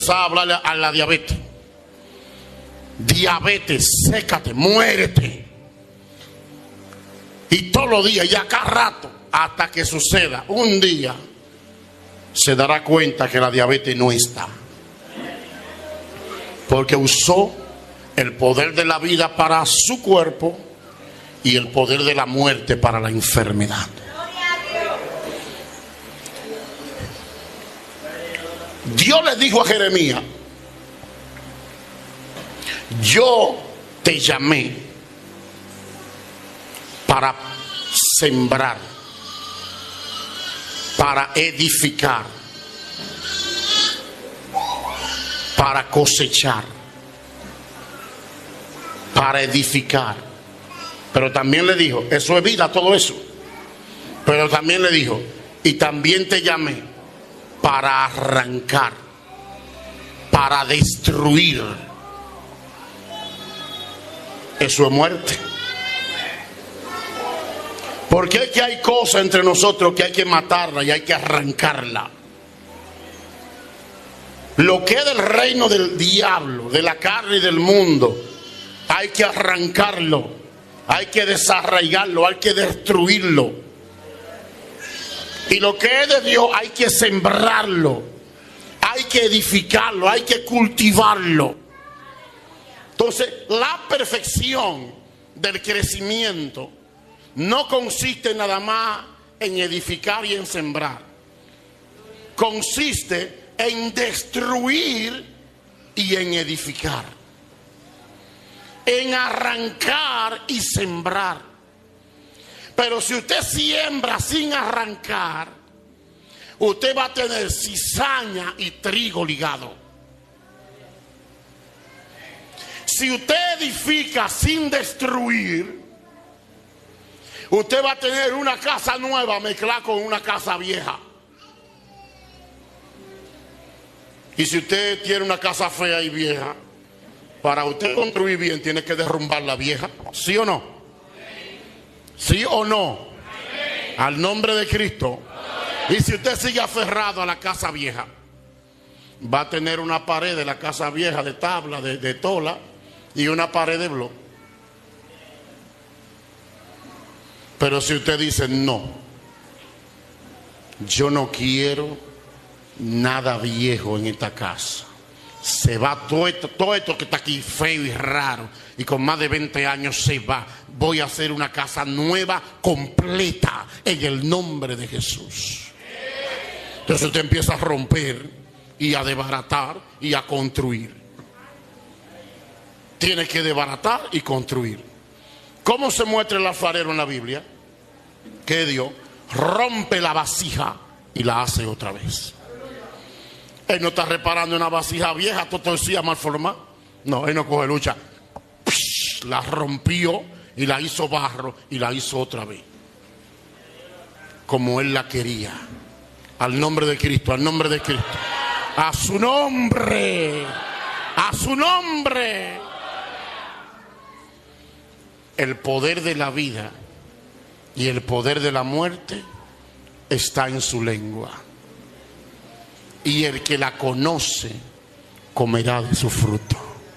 a hablarle a la diabetes. Diabetes, sécate, muérete. Y todos los días, ya cada rato, hasta que suceda, un día se dará cuenta que la diabetes no está. Porque usó el poder de la vida para su cuerpo y el poder de la muerte para la enfermedad. Dios le dijo a Jeremías: yo te llamé para sembrar, para edificar, para cosechar, para edificar. Pero también le dijo, eso es vida, todo eso. Pero también le dijo, y también te llamé para arrancar, para destruir. Eso es muerte. Porque es que hay cosas entre nosotros que hay que matarla y hay que arrancarla. Lo que es del reino del diablo, de la carne y del mundo, hay que arrancarlo, hay que desarraigarlo, hay que destruirlo. Y lo que es de Dios hay que sembrarlo, hay que edificarlo, hay que cultivarlo. Entonces, la perfección del crecimiento no consiste nada más en edificar y en sembrar. Consiste en destruir y en edificar. En arrancar y sembrar. Pero si usted siembra sin arrancar, usted va a tener cizaña y trigo ligado. Si usted edifica sin destruir, usted va a tener una casa nueva mezclada con una casa vieja. Y si usted tiene una casa fea y vieja, para usted construir bien tiene que derrumbar la vieja. ¿Sí o no? ¿Sí o no? Al nombre de Cristo. Y si usted sigue aferrado a la casa vieja, va a tener una pared de la casa vieja de tabla, de tola, y una pared de bloque. Pero si usted dice no, yo no quiero nada viejo en esta casa, se va todo esto que está aquí feo y raro y con más de 20 años se va, voy a hacer una casa nueva, completa, en el nombre de Jesús. Entonces usted empieza a romper y a desbaratar y a construir. Tiene que desbaratar y construir. ¿Cómo se muestra el alfarero en la Biblia? Que Dios rompe la vasija y la hace otra vez. Él no está reparando una vasija vieja, torcida, mal formada. No, él no coge lucha. La rompió y la hizo barro y la hizo otra vez. Como él la quería. Al nombre de Cristo, al nombre de Cristo. A su nombre. A su nombre. El poder de la vida y el poder de la muerte está en su lengua. Y el que la conoce comerá de su fruto.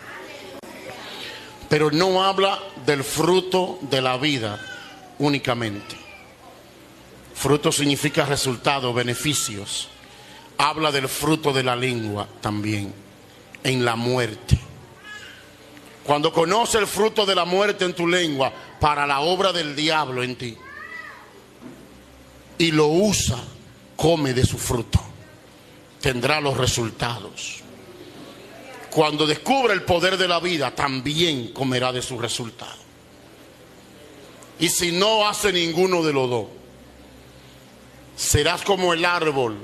Pero no habla del fruto de la vida únicamente. Fruto significa resultado, beneficios. Habla del fruto de la lengua también, en la muerte. Cuando conoce el fruto de la muerte en tu lengua para la obra del diablo en ti y lo usa, come de su fruto, tendrá los resultados. Cuando descubre el poder de la vida, también comerá de su resultado. Y si no hace ninguno de los dos, serás como el árbol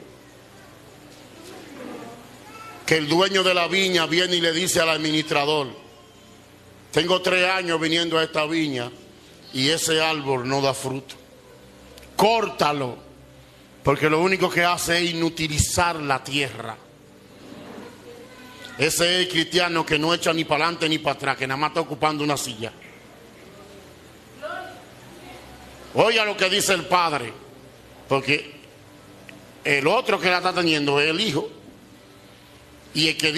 que el dueño de la viña viene y le dice al administrador: tengo 3 años viniendo a esta viña y ese árbol no da fruto. Córtalo, porque lo único que hace es inutilizar la tierra. Ese es el cristiano que no echa ni para adelante ni para atrás, que nada más está ocupando una silla. Oiga lo que dice el padre, porque el otro que la está teniendo es el hijo. Y el que